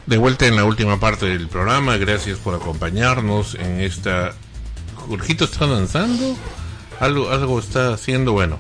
De vuelta en la última parte del programa, gracias por acompañarnos en esta... ¿Jorgito está danzando? Algo está haciendo, bueno.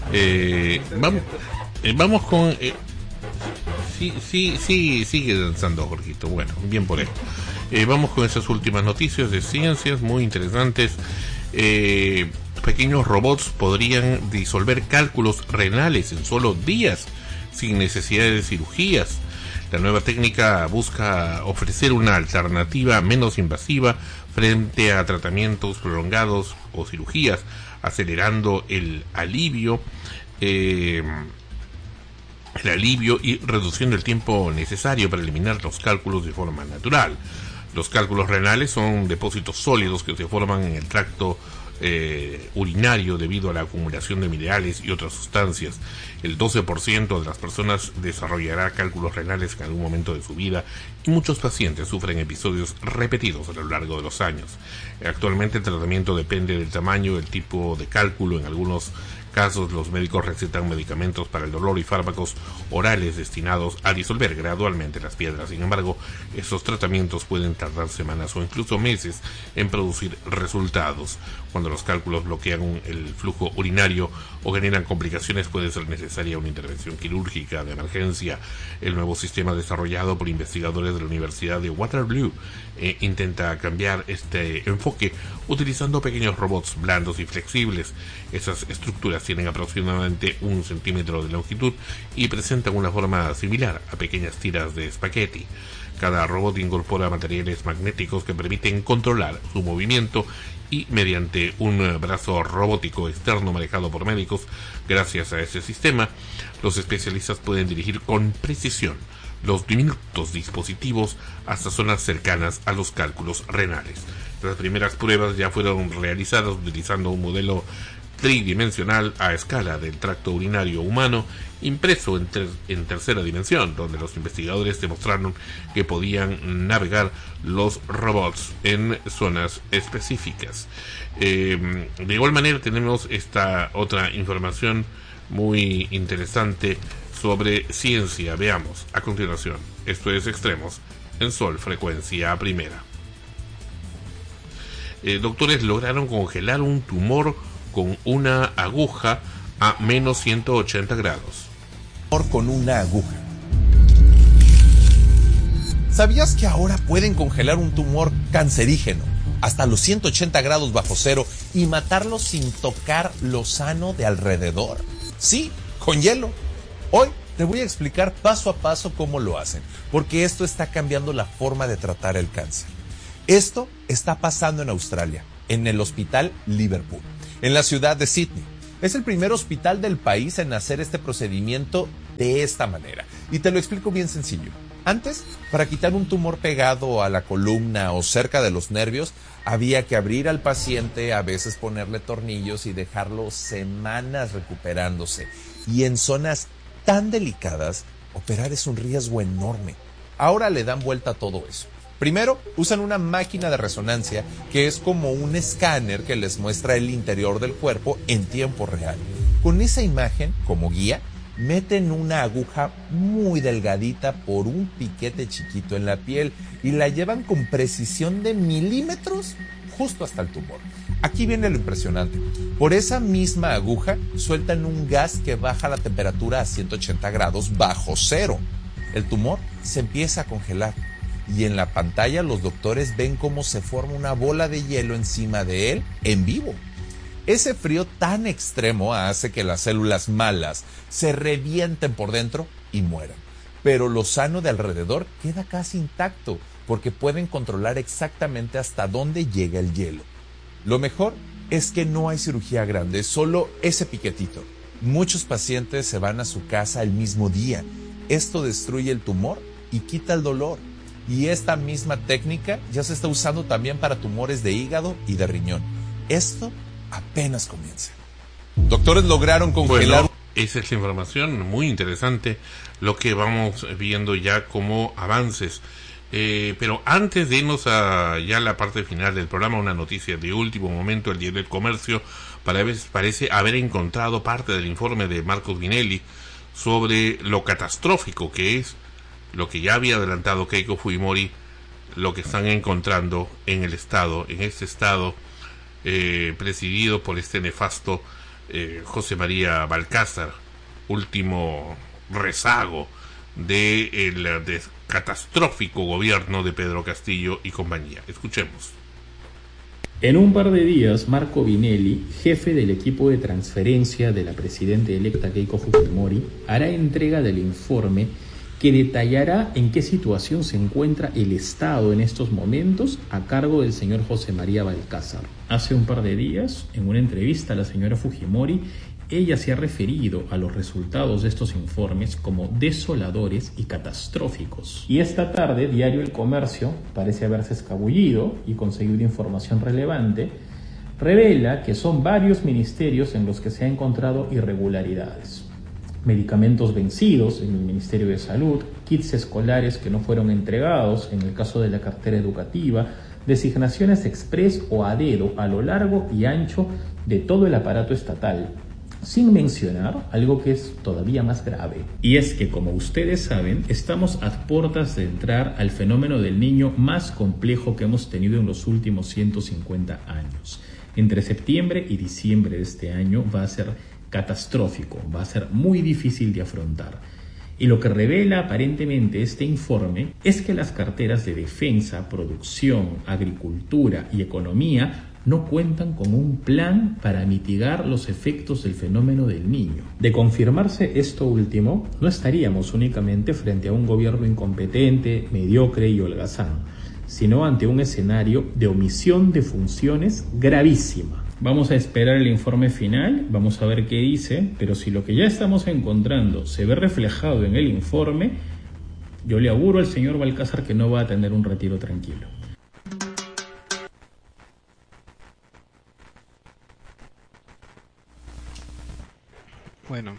Vamos con... Sí, sigue danzando Jorgito, bueno, bien por él. Vamos con esas últimas noticias de ciencias muy interesantes. Pequeños robots podrían disolver cálculos renales en solo días, sin necesidad de cirugías. La nueva técnica busca ofrecer una alternativa menos invasiva frente a tratamientos prolongados o cirugías, acelerando el alivio y reduciendo el tiempo necesario para eliminar los cálculos de forma natural. Los cálculos renales son depósitos sólidos que se forman en el tracto urinario debido a la acumulación de minerales y otras sustancias. El 12% de las personas desarrollará cálculos renales en algún momento de su vida y muchos pacientes sufren episodios repetidos a lo largo de los años. Actualmente el tratamiento depende del tamaño y el tipo de cálculo. En algunos casos los médicos recetan medicamentos para el dolor y fármacos orales destinados a disolver gradualmente las piedras. Sin embargo, estos tratamientos pueden tardar semanas o incluso meses en producir resultados. Cuando los cálculos bloquean el flujo urinario o generan complicaciones, puede ser necesaria una intervención quirúrgica de emergencia. El nuevo sistema desarrollado por investigadores de la Universidad de Waterloo intenta cambiar este enfoque utilizando pequeños robots blandos y flexibles. Esas estructuras tienen aproximadamente 1 centímetro de longitud y presentan una forma similar a pequeñas tiras de espagueti. Cada robot incorpora materiales magnéticos que permiten controlar su movimiento y mediante un brazo robótico externo manejado por médicos. Gracias a ese sistema, los especialistas pueden dirigir con precisión los diminutos dispositivos hasta zonas cercanas a los cálculos renales. Las primeras pruebas ya fueron realizadas utilizando un modelo tridimensional a escala del tracto urinario humano impreso en tercera dimensión, donde los investigadores demostraron que podían navegar los robots en zonas específicas. De igual manera tenemos esta otra información muy interesante sobre ciencia. Veamos a continuación. Esto es Extremos en Sol Frecuencia Primera. Doctores lograron congelar un tumor con una aguja a menos 180 grados. Con una aguja. ¿Sabías que ahora pueden congelar un tumor cancerígeno hasta los 180 grados bajo cero y matarlo sin tocar lo sano de alrededor? Sí, con hielo. Hoy te voy a explicar paso a paso cómo lo hacen, porque esto está cambiando la forma de tratar el cáncer. Esto está pasando en Australia, en el Hospital Liverpool, en la ciudad de Sydney. Es el primer hospital del país en hacer este procedimiento de esta manera. Y te lo explico bien sencillo. Antes, para quitar un tumor pegado a la columna o cerca de los nervios, había que abrir al paciente, a veces ponerle tornillos y dejarlo semanas recuperándose. Y en zonas tan delicadas, operar es un riesgo enorme. Ahora le dan vuelta a todo eso. Primero, usan una máquina de resonancia que es como un escáner que les muestra el interior del cuerpo en tiempo real. Con esa imagen como guía, meten una aguja muy delgadita por un piquete chiquito en la piel y la llevan con precisión de milímetros justo hasta el tumor. Aquí viene lo impresionante. Por esa misma aguja sueltan un gas que baja la temperatura a 180 grados bajo cero. El tumor se empieza a congelar. Y en la pantalla los doctores ven cómo se forma una bola de hielo encima de él en vivo. Ese frío tan extremo hace que las células malas se revienten por dentro y mueran. Pero lo sano de alrededor queda casi intacto porque pueden controlar exactamente hasta dónde llega el hielo. Lo mejor es que no hay cirugía grande, solo ese piquetito. Muchos pacientes se van a su casa el mismo día. Esto destruye el tumor y quita el dolor. Y esta misma técnica ya se está usando también para tumores de hígado y de riñón. Esto apenas comienza. Doctores lograron congelar... Bueno, esa es la información muy interesante, lo que vamos viendo ya como avances. Pero antes de irnos a ya la parte final del programa, una noticia de último momento. El Diario del Comercio parece haber encontrado parte del informe de Marcos Vinelli sobre lo catastrófico que es lo que ya había adelantado Keiko Fujimori, lo que están encontrando en el Estado, en este Estado presidido por este nefasto José María Balcázar, último rezago del catastrófico gobierno de Pedro Castillo y compañía. Escuchemos. En un par de días, Marco Vinelli, jefe del equipo de transferencia de la presidenta electa Keiko Fujimori, hará entrega del informe que detallará en qué situación se encuentra el Estado en estos momentos a cargo del señor José María Balcázar. Hace un par de días, en una entrevista a la señora Fujimori, ella se ha referido a los resultados de estos informes como desoladores y catastróficos. Y esta tarde, Diario El Comercio parece haberse escabullido y conseguido información relevante. Revela que son varios ministerios en los que se han encontrado irregularidades. Medicamentos vencidos en el Ministerio de Salud, kits escolares que no fueron entregados en el caso de la cartera educativa, designaciones express o a dedo a lo largo y ancho de todo el aparato estatal. Sin mencionar algo que es todavía más grave. Y es que, como ustedes saben, estamos a puertas de entrar al fenómeno del niño más complejo que hemos tenido en los últimos 150 años. Entre septiembre y diciembre de este año va a ser catastrófico, va a ser muy difícil de afrontar. Y lo que revela aparentemente este informe es que las carteras de defensa, producción, agricultura y economía no cuentan con un plan para mitigar los efectos del fenómeno del niño. De confirmarse esto último, no estaríamos únicamente frente a un gobierno incompetente, mediocre y holgazán, sino ante un escenario de omisión de funciones gravísima. Vamos a esperar el informe final, vamos a ver qué dice, pero si lo que ya estamos encontrando se ve reflejado en el informe, yo le auguro al señor Balcázar que no va a tener un retiro tranquilo. Bueno,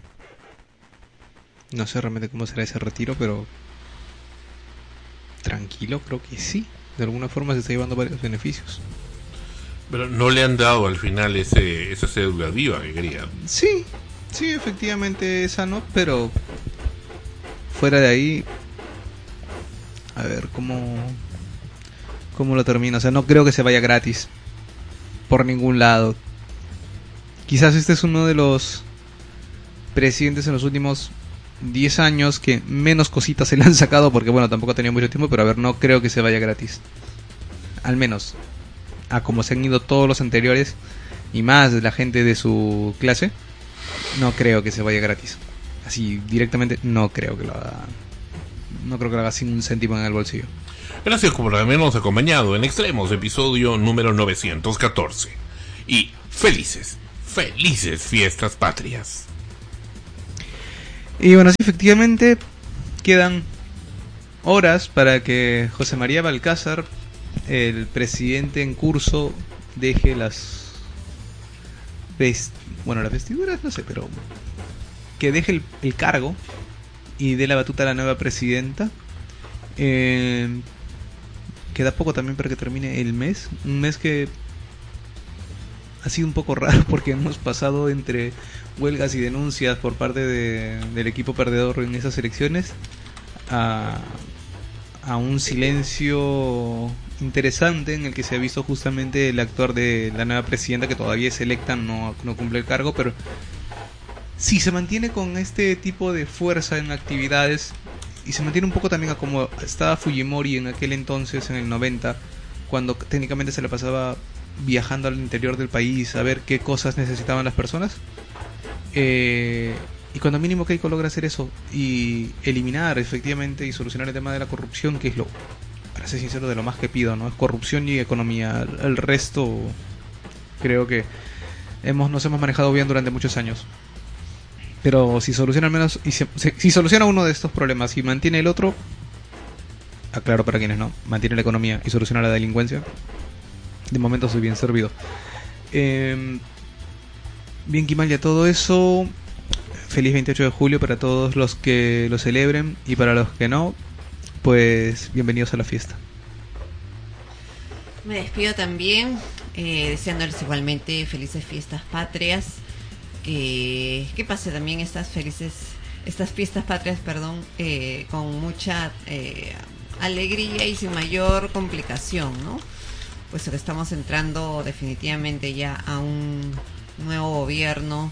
no sé realmente cómo será ese retiro, pero tranquilo, creo que sí. De alguna forma se está llevando varios beneficios. Pero no le han dado al final esa cédula viva que quería. Sí, efectivamente esa no, pero fuera de ahí, a ver cómo lo termina. O sea, no creo que se vaya gratis por ningún lado. Quizás este es uno de los presidentes en los últimos 10 años que menos cositas se le han sacado, porque bueno, tampoco ha tenido mucho tiempo, pero a ver, no creo que se vaya gratis. Al menos a como se han ido todos los anteriores y más de la gente de su clase, no creo que se vaya gratis. Así directamente no creo que lo haga. No creo que lo haga sin un céntimo en el bolsillo. Gracias por habernos acompañado en Extremos, episodio número 914. Y felices fiestas patrias. Y bueno, sí, efectivamente quedan horas para que José María Balcázar, el presidente en curso, deje las vestiduras, no sé, pero que deje el cargo y dé la batuta a la nueva presidenta. Queda poco también para que termine el mes, un mes que ha sido un poco raro porque hemos pasado entre huelgas y denuncias por parte del equipo perdedor en esas elecciones a un silencio interesante en el que se ha visto justamente el actuar de la nueva presidenta, que todavía es electa, no cumple el cargo, pero si se mantiene con este tipo de fuerza en actividades y se mantiene un poco también a como estaba Fujimori en aquel entonces, en el 90, cuando técnicamente se la pasaba viajando al interior del país a ver qué cosas necesitaban las personas, y cuando mínimo Keiko logra hacer eso y eliminar efectivamente y solucionar el tema de la corrupción, que es lo, para ser sincero, de lo más que pido, ¿no? Es corrupción y economía. El resto creo que nos hemos manejado bien durante muchos años. Pero si soluciona al menos, si soluciona uno de estos problemas y mantiene el otro, aclaro para quienes no, mantiene la economía y soluciona la delincuencia, de momento soy bien servido. Bien, Quimal, ya todo eso. Feliz 28 de julio para todos los que lo celebren, y para los que no, pues bienvenidos a la fiesta. Me despido también, deseándoles igualmente felices fiestas patrias, que pase también estas felices estas fiestas patrias, con mucha alegría y sin mayor complicación, ¿no? Puesto que estamos entrando definitivamente ya a un nuevo gobierno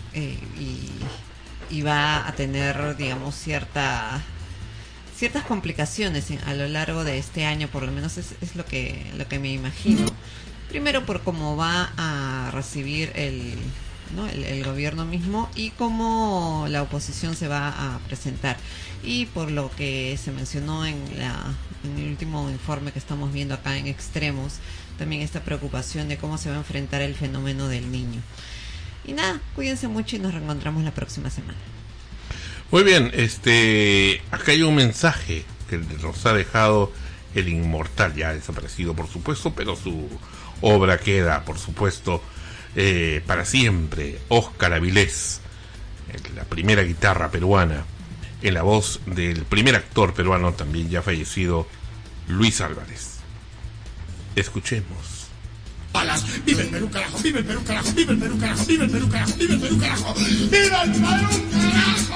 y va a tener, digamos, ciertas complicaciones a lo largo de este año, por lo menos es lo que me imagino. Primero por cómo va a recibir el gobierno mismo y cómo la oposición se va a presentar, y por lo que se mencionó en el último informe que estamos viendo acá en Extremos, también esta preocupación de cómo se va a enfrentar el fenómeno del Niño. Y nada, cuídense mucho y nos reencontramos la próxima semana. Muy bien, acá hay un mensaje que nos ha dejado el inmortal, ya desaparecido por supuesto, pero su obra queda por supuesto para siempre. Óscar Avilés, la primera guitarra peruana, en la voz del primer actor peruano también ya fallecido, Luis Álvarez. Escuchemos. ¡Viva el Perú, carajo! ¡Viva el Perú, carajo! ¡Viva el Perú, carajo! ¡Viva el Perú, carajo! ¡Viva el Perú, carajo! ¡Viva el Perú, carajo!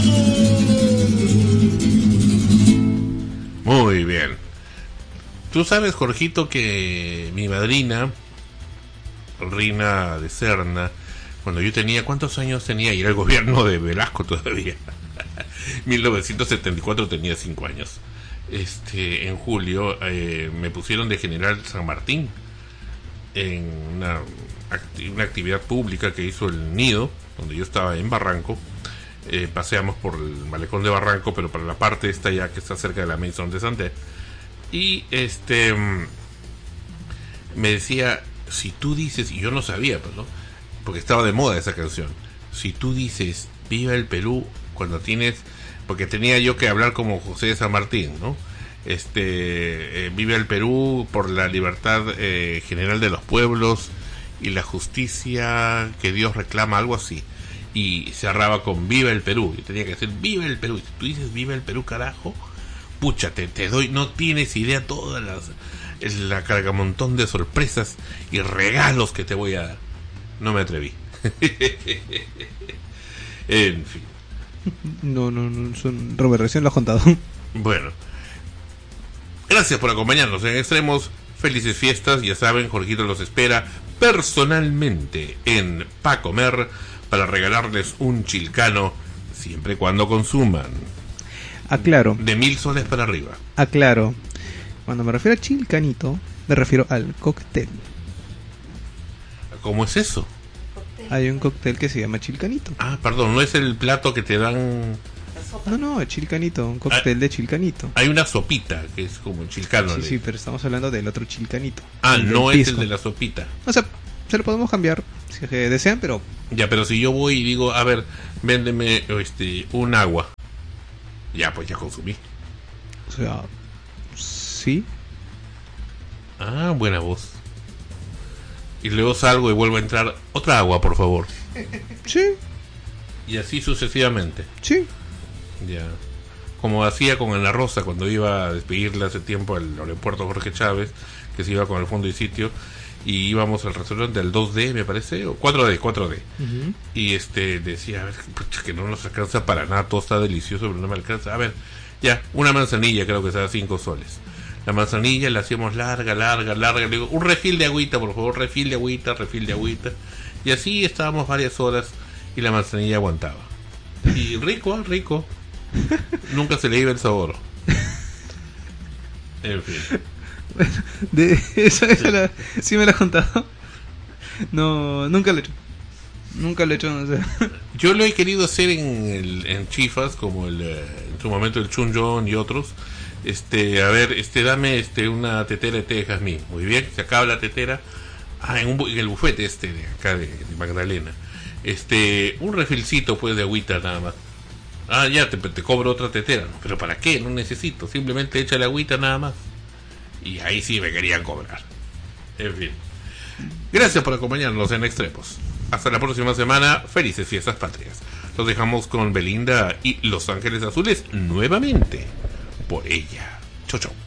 Muy bien. Tú sabes, Jorgito, que mi madrina, Rina de Serna, cuando yo tenía, ¿cuántos años tenía? Y era el gobierno de Velasco todavía. 1974 tenía 5 años. En julio me pusieron de general San Martín en una actividad pública que hizo el Nido, donde yo estaba en Barranco. Paseamos por el malecón de Barranco, pero para la parte esta ya que está cerca de la Maison de Santé. Y me decía, si tú dices, y yo no sabía, pues, ¿no? Porque estaba de moda esa canción, si tú dices viva el Perú cuando tienes, porque tenía yo que hablar como José de San Martín, ¿no? Viva el Perú por la libertad general de los pueblos y la justicia que Dios reclama, algo así, y cerraba con viva el Perú. Yo tenía que decir viva el Perú. Y si tú dices viva el Perú, carajo, pucha, te doy, no tienes idea todas la cargamontón de sorpresas y regalos que te voy a dar. No me atreví. En fin. No, son Robert, recién lo has contado. Bueno, gracias por acompañarnos en Extremos. Felices fiestas. Ya saben, Jorgito los espera personalmente en Pa' Comer para regalarles un chilcano, siempre y cuando consuman. Aclaro. De 1,000 soles para arriba. Aclaro. Cuando me refiero a chilcanito, me refiero al cóctel. ¿Cómo es eso? Hay un cóctel que se llama chilcanito. Ah, perdón, no es el plato que te dan. No, chilcanito, un cóctel de chilcanito. Hay una sopita que es como chilcano. Sí, pero estamos hablando del otro chilcanito. Ah, no es pisco. el de la sopita. O sea, se lo podemos cambiar si desean, pero... Ya, pero si yo voy y digo, a ver, véndeme un agua. Ya, pues ya consumí. O sea, sí. Ah, buena voz. Y luego salgo y vuelvo a entrar. Otra agua, por favor. Sí. Y así sucesivamente. Sí. Ya. Como hacía con Ana Rosa cuando iba a despedirle hace tiempo al aeropuerto Jorge Chávez, que se iba con el fondo y sitio, y íbamos al restaurante del 2D, me parece, o 4D. Uh-huh. Y decía, a ver, que no nos alcanza para nada, todo está delicioso, pero no me alcanza. A ver, ya, una manzanilla creo que sea 5 soles. La manzanilla la hacíamos larga. Le digo, un refil de agüita, por favor, refil de agüita. Y así estábamos varias horas y la manzanilla aguantaba. Y rico. Nunca se le iba el sabor. En fin. De esa sí me la has contado. No, nunca lo he hecho, no sé. Yo lo he querido hacer en Chifas, como en su momento el Chunjón y otros. A ver, dame una tetera de té de jazmín. Muy bien, se acaba la tetera. En el bufete de acá de Magdalena. Un refilcito pues de agüita nada más. Ah, ya, te cobro otra tetera. No, pero ¿para qué? No necesito. Simplemente echa la agüita nada más. Y ahí sí me querían cobrar. En fin. Gracias por acompañarnos en Extremos. Hasta la próxima semana. Felices fiestas patrias. Los dejamos con Belinda y Los Ángeles Azules nuevamente. Por ella. Chau, chau.